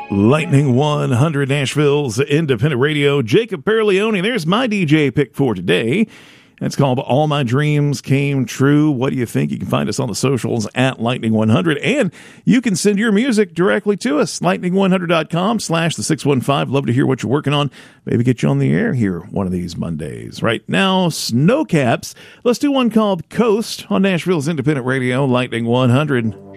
Lightning 100 Nashville's independent radio. Jacob Perleone. There's my DJ pick for today. It's called All My Dreams Came True. What do you think? You can find us on the socials at Lightning 100, and you can send your music directly to us. Lightning100.com/the615. Love to hear what you're working on. Maybe get you on the air here one of these Mondays. Right now, Snowcaps. Let's do one called Coast on Nashville's independent radio, Lightning 100.